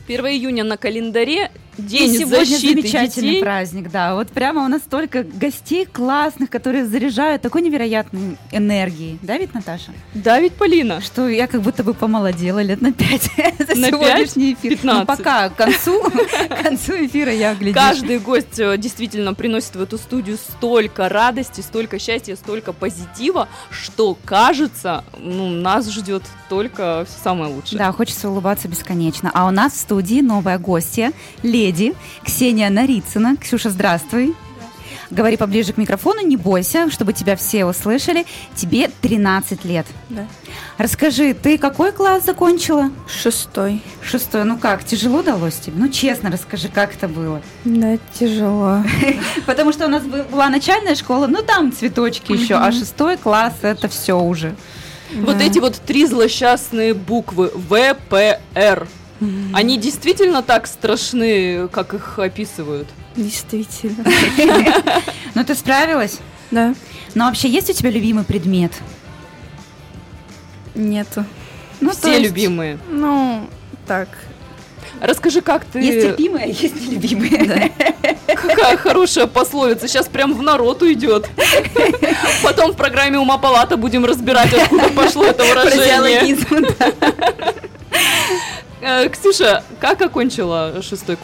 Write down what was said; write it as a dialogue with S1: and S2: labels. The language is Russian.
S1: 1 июня на календаре, День
S2: и сегодня
S1: защиты
S2: замечательный
S1: детей.
S2: праздник, да. Вот прямо у нас столько гостей классных, которые заряжают такой невероятной энергией. Да, ведь, Наташа?
S1: Да, ведь, Полина?
S2: Что я как будто бы помолодела лет на 5 за
S1: На
S2: сегодняшний эфир.
S1: 15.
S2: Ну, пока к концу эфира я глядишь.
S1: Каждый гость действительно приносит в эту студию столько радости, столько счастья, столько позитива, что кажется, нас ждет только все самое лучшее.
S2: Да, хочется улыбаться бесконечно. А у нас в студии новая гостья, леди Ксения Нарицына. Ксюша, здравствуй. Говори поближе к микрофону, не бойся, чтобы тебя все услышали. Тебе 13 лет.
S3: Да.
S2: Расскажи, ты какой класс закончила?
S3: 6.
S2: 6. Ну как, тяжело далось тебе? Ну честно расскажи, как это было?
S3: Да, тяжело.
S2: Потому что у нас была начальная школа, ну там цветочки еще, а 6 класс это все уже.
S1: Вот эти вот 3 злосчастные буквы ВПР. Они действительно так страшны, как их описывают?
S3: Действительно.
S2: Ну ты справилась?
S3: Да.
S2: Но вообще есть у тебя любимый предмет?
S3: Нету.
S2: Ну,
S1: Все любимые.
S3: Ну, так.
S1: Расскажи, как ты...
S2: Есть любимые, а есть нелюбимые.
S1: Какая хорошая пословица, сейчас прям в народ уйдет. Потом в программе «Ума палата» будем разбирать, откуда пошло это выражение. Ксюша, как окончила 6